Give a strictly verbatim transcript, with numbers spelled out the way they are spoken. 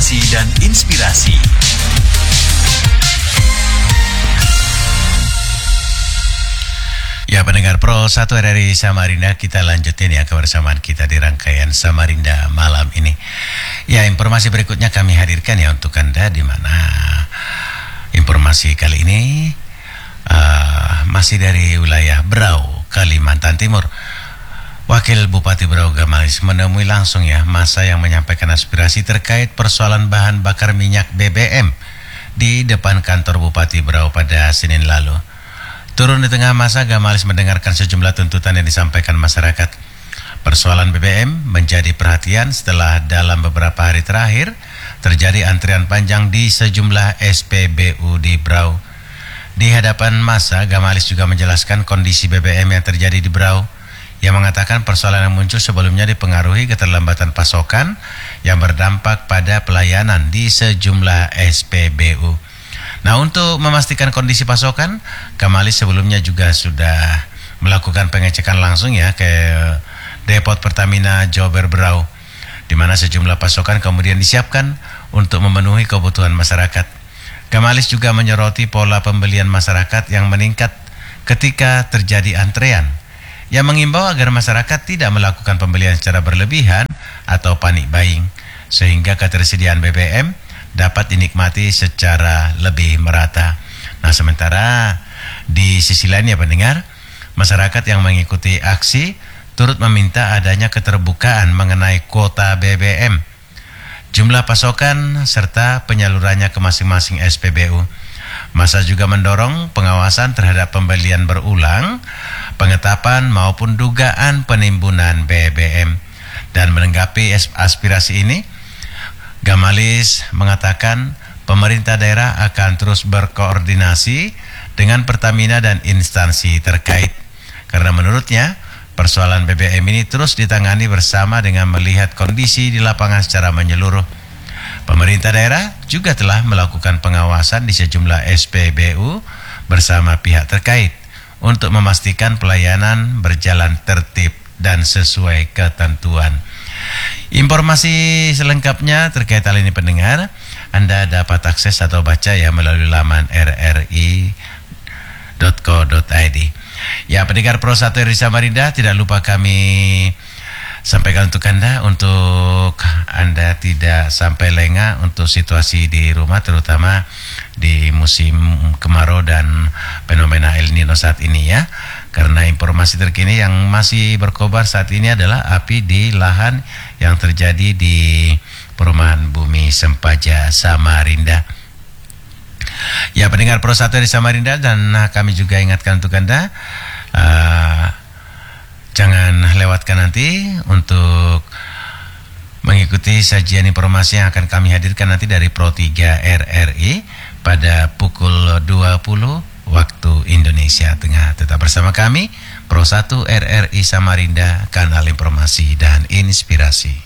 informasi dan inspirasi. Ya, pendengar Pro satu R R I Samarinda, kita lanjutin ya kebersamaan kita di rangkaian Samarinda malam ini. Ya, informasi berikutnya kami hadirkan ya untuk Anda, di mana informasi kali ini uh, masih dari wilayah Berau, Kalimantan Timur. Wakil Bupati Berau Gamalis menemui langsung ya masa yang menyampaikan aspirasi terkait persoalan bahan bakar minyak B B M di depan kantor Bupati Berau pada Senin lalu. Turun di tengah masa, Gamalis mendengarkan sejumlah tuntutan yang disampaikan masyarakat. Persoalan B B M menjadi perhatian setelah dalam beberapa hari terakhir terjadi antrian panjang di sejumlah S P B U di Berau. Di hadapan masa, Gamalis juga menjelaskan kondisi B B M yang terjadi di Berau, yang mengatakan persoalan yang muncul sebelumnya dipengaruhi keterlambatan pasokan yang berdampak pada pelayanan di sejumlah S P B U. Nah, untuk memastikan kondisi pasokan, Gamalis sebelumnya juga sudah melakukan pengecekan langsung ya ke depot Pertamina Jober Berau, di mana sejumlah pasokan kemudian disiapkan untuk memenuhi kebutuhan masyarakat. Gamalis juga menyoroti pola pembelian masyarakat yang meningkat ketika terjadi antrean, yang mengimbau agar masyarakat tidak melakukan pembelian secara berlebihan atau panik buying, sehingga ketersediaan B B M dapat dinikmati secara lebih merata. Nah, sementara di sisi lain ya pendengar, masyarakat yang mengikuti aksi turut meminta adanya keterbukaan mengenai kuota B B M, jumlah pasokan, serta penyalurannya ke masing-masing S P B U. Masa juga mendorong pengawasan terhadap pembelian berulang, pengetapan maupun dugaan penimbunan B B M. Dan menanggapi aspirasi ini, Gamalis mengatakan pemerintah daerah akan terus berkoordinasi dengan Pertamina dan instansi terkait, karena menurutnya persoalan B B M ini terus ditangani bersama dengan melihat kondisi di lapangan secara menyeluruh. Pemerintah daerah juga telah melakukan pengawasan di sejumlah S P B U bersama pihak terkait untuk memastikan pelayanan berjalan tertib dan sesuai ketentuan. Informasi selengkapnya terkait hal ini pendengar, Anda dapat akses atau baca ya melalui laman r r i dot co dot i d. Ya, pendengar Pro satu R R I Samarinda, tidak lupa kami sampaikan untuk Anda, untuk Anda tidak sampai lengah untuk situasi di rumah, terutama di musim kemarau dan fenomena El Nino saat ini ya. Karena informasi terkini yang masih berkobar saat ini adalah api di lahan yang terjadi di perumahan Bumi Sempaja Samarinda. Ya, pendengar Pro satu di Samarinda, dan kami juga ingatkan untuk Anda, uh, jangan lewatkan nanti untuk mengikuti sajian informasi yang akan kami hadirkan nanti dari Pro tiga R R I pada pukul dua puluh waktu Indonesia Tengah. Tetap bersama kami, Pro satu R R I Samarinda, kanal informasi dan inspirasi.